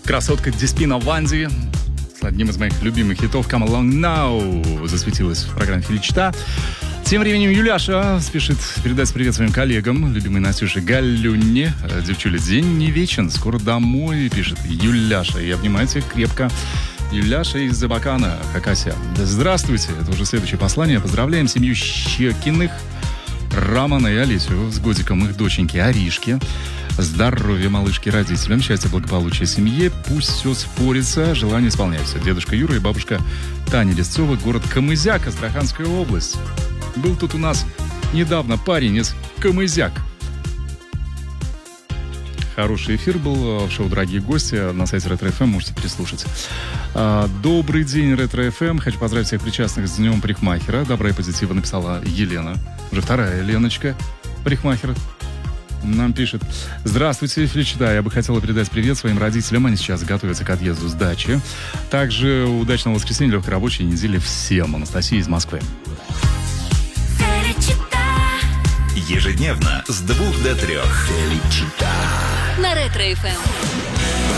Красотка Деспина Ванди с одним из моих любимых хитов «Come Along Now» засветилась в программе «Феличита». Тем временем Юляша спешит передать привет своим коллегам, любимой Настюше Галюне. Девчуля, день не вечен, скоро домой, пишет Юляша. И обнимает всех крепко. Юляша из Забакана, Хакасия. Здравствуйте, это уже следующее послание. Поздравляем семью Щекиных, Романа и Олесю с годиком их доченьки Аришки. Здоровья малышки родителям, счастья, благополучия семье. Пусть все спорится, желания исполняются. Дедушка Юра и бабушка Таня Лесцова, город Камызяк, Астраханская область. Был тут у нас недавно парень из Камызяк. Хороший эфир был в шоу «Дорогие гости» на сайте Ретро-ФМ, можете переслушать. Добрый день, Ретро-ФМ. Хочу поздравить всех причастных с Днем парикмахера. Добра и позитива написала Елена. Уже вторая Леночка, парикмахер, нам пишет. Здравствуйте, Феличита. Я бы хотела передать привет своим родителям. Они сейчас готовятся к отъезду с дачи. Также удачного воскресенья, легкой рабочей недели всем. Анастасия из Москвы. Ежедневно с 2 до 3. Феличита. На Ретро-ФМ.